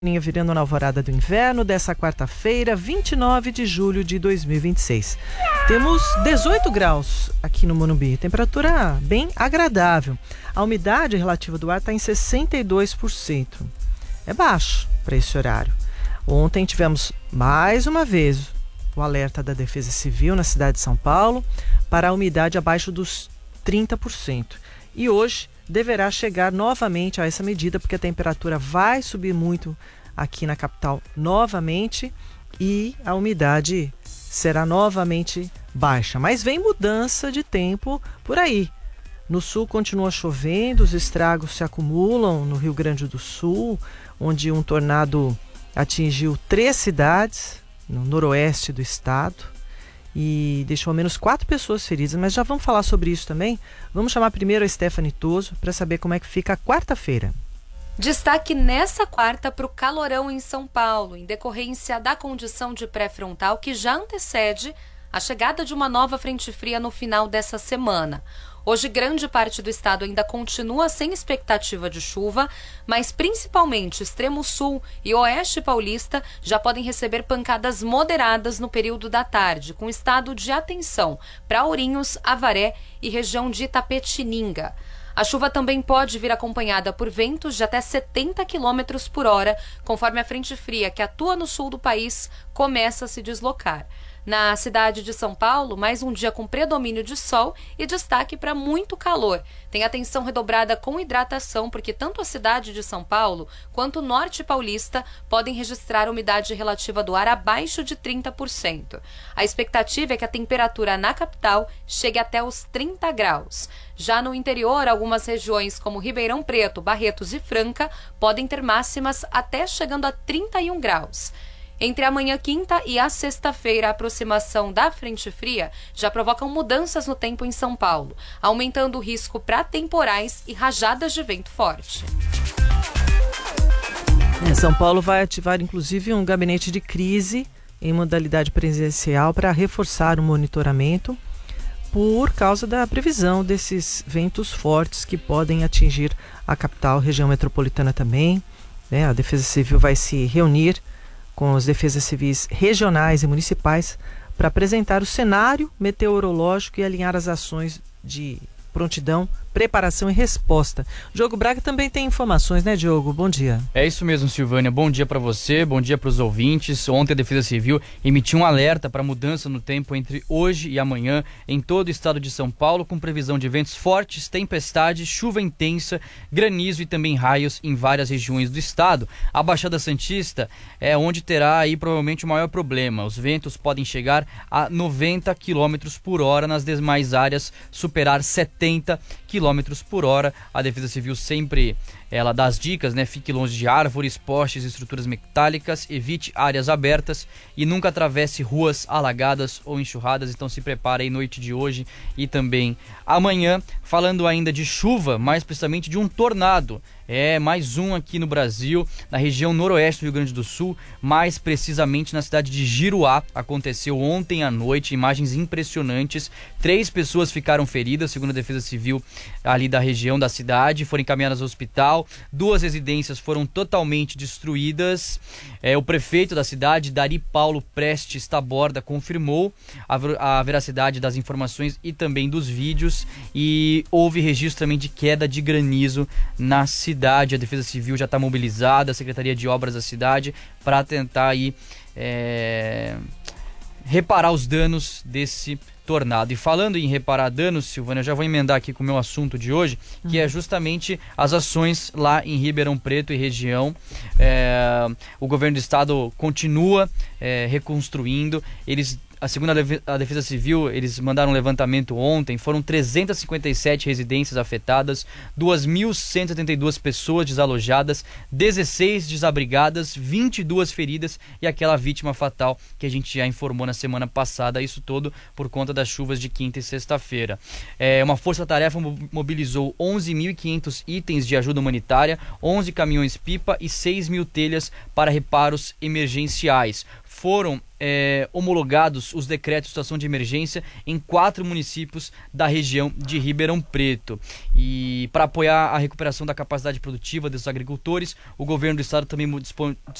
Virando na alvorada do inverno dessa quarta-feira, 29 de julho de 2026. Temos 18 graus aqui no Morumbi, temperatura bem agradável. A umidade relativa do ar está em 62%. É baixo para esse horário. Ontem tivemos mais uma vez o alerta da Defesa Civil na cidade de São Paulo para a umidade abaixo dos 30%. E hoje deverá chegar novamente a essa medida, porque a temperatura vai subir muito aqui na capital novamente e a umidade será novamente baixa. Mas vem mudança de tempo por aí. No sul continua chovendo, os estragos se acumulam no Rio Grande do Sul, onde um tornado atingiu 3 cidades no noroeste do estado e deixou ao menos 4 pessoas feridas, mas já vamos falar sobre isso também. Vamos chamar primeiro a Stephanie Toso para saber como é que fica a quarta-feira. Destaque nessa quarta para o calorão em São Paulo, em decorrência da condição de pré-frontal que já antecede a chegada de uma nova frente fria no final dessa semana. Hoje, grande parte do estado ainda continua sem expectativa de chuva, mas principalmente extremo sul e oeste paulista já podem receber pancadas moderadas no período da tarde, com estado de atenção para Ourinhos, Avaré e região de Itapetininga. A chuva também pode vir acompanhada por ventos de até 70 km por hora, conforme a frente fria que atua no sul do país começa a se deslocar. Na cidade de São Paulo, mais um dia com predomínio de sol e destaque para muito calor. Tem atenção redobrada com hidratação, porque tanto a cidade de São Paulo quanto o norte paulista podem registrar umidade relativa do ar abaixo de 30%. A expectativa é que a temperatura na capital chegue até os 30 graus. Já no interior, algumas regiões como Ribeirão Preto, Barretos e Franca podem ter máximas até chegando a 31 graus. Entre a manhã quinta e a sexta-feira, a aproximação da frente fria já provocam mudanças no tempo em São Paulo, aumentando o risco para temporais e rajadas de vento forte. São Paulo vai ativar inclusive um gabinete de crise em modalidade presencial para reforçar o monitoramento por causa da previsão desses ventos fortes que podem atingir a capital, região metropolitana também. A Defesa Civil vai se reunir com as defesas civis regionais e municipais para apresentar o cenário meteorológico e alinhar as ações de prontidão, preparação e resposta. Diogo Braga também tem informações, né, Diogo? Bom dia. É isso mesmo, Silvânia. Bom dia para você, bom dia para os ouvintes. Ontem a Defesa Civil emitiu um alerta para mudança no tempo entre hoje e amanhã em todo o estado de São Paulo, com previsão de ventos fortes, tempestade, chuva intensa, granizo e também raios em várias regiões do estado. A Baixada Santista é onde terá aí provavelmente o maior problema. Os ventos podem chegar a 90 km por hora, nas demais áreas superar 70 km por hora. A Defesa Civil sempre ela dá as dicas, né? Fique longe de árvores, postes e estruturas metálicas, evite áreas abertas e nunca atravesse ruas alagadas ou enxurradas. Então se prepare aí noite de hoje e também amanhã. Falando ainda de chuva, mais precisamente de um tornado. Mais um aqui no Brasil, na região noroeste do Rio Grande do Sul, mais precisamente na cidade de Giruá. Aconteceu ontem à noite, imagens impressionantes. 3 pessoas ficaram feridas, segundo a Defesa Civil ali da região da cidade, foram encaminhadas ao hospital. 2 residências foram totalmente destruídas. O prefeito da cidade, Dari Paulo Prestes Taborda, confirmou a veracidade das informações e também dos vídeos, e houve registro também de queda de granizo na cidade. A Defesa Civil já está mobilizada, a Secretaria de Obras da cidade, para tentar aí, reparar os danos desse tornado. E falando em reparar danos, Silvânia, eu já vou emendar aqui com o meu assunto de hoje, que é justamente as ações lá em Ribeirão Preto e região. O governo do estado continua reconstruindo. Segundo a Defesa Civil, eles mandaram um levantamento ontem, foram 357 residências afetadas, 2.172 pessoas desalojadas, 16 desabrigadas, 22 feridas e aquela vítima fatal que a gente já informou na semana passada, isso tudo por conta das chuvas de quinta e sexta-feira. Uma força-tarefa mobilizou 11.500 itens de ajuda humanitária, 11 caminhões-pipa e 6.000 telhas para reparos emergenciais. foram homologados os decretos de situação de emergência em 4 municípios da região de Ribeirão Preto. E para apoiar a recuperação da capacidade produtiva dos agricultores, o governo do estado também